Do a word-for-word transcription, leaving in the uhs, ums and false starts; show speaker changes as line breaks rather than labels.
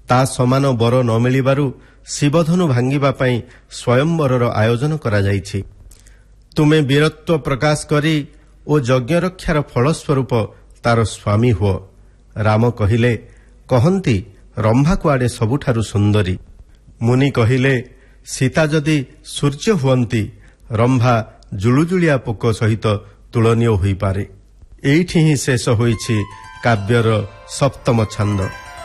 ତା ସମାନ ବର ନ ମିଳିବାରୁ ଶିବଧନୁ ଭାଙ୍ଗିବା ପାଇଁ ସ୍ୱୟଂବରର ଆୟୋଜନ କରାଯାଇଛି। ତୁମେ ବୀରତ୍ୱ ପ୍ରକାଶ କରି ଓ ଯଜ୍ଞରକ୍ଷାର ଫଳସ୍ୱରୂପ ତାର ସ୍ୱାମୀ ହୁଅ। ରାମ କହିଲେ, କହନ୍ତି ରମ୍ଭା କୁଆଡ଼େ ସବୁଠାରୁ ସୁନ୍ଦରୀ। ମୁନି କହିଲେ, ସୀତା ଯଦି ସୂର୍ଯ୍ୟ ହୁଅନ୍ତି ରମ୍ଭା ଜୁଳୁଜୁଳିଆ ପୋକ ସହିତ ତୁଳନୀୟ ହୋଇପାରେ। ଏଇଠି ହିଁ ଶେଷ ହୋଇଛି କାବ୍ୟର ସପ୍ତମ ଛାନ୍ଦ।